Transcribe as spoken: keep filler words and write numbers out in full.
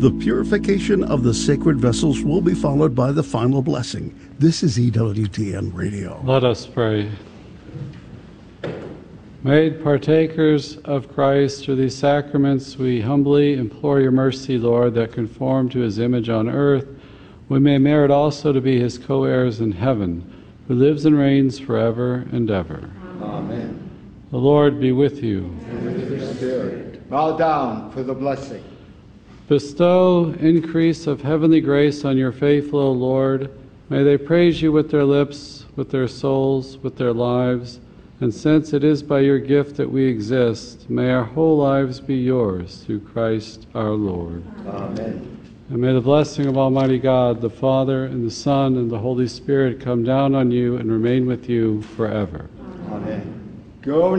The purification of the sacred vessels will be followed by the final blessing. This is E W T N Radio. Let us pray. Made partakers of Christ through these sacraments, we humbly implore your mercy, Lord, that conform to his image on earth, we may merit also to be his co-heirs in heaven, who lives and reigns forever and ever. Amen. The Lord be with you. And with your spirit. Bow down for the blessing. Bestow increase of heavenly grace on your faithful, O Lord. May they praise you with their lips, with their souls, with their lives. And since it is by your gift that we exist, may our whole lives be yours, through Christ our Lord. Amen. And may the blessing of Almighty God, the Father, and the Son, and the Holy Spirit come down on you and remain with you forever. Amen. Go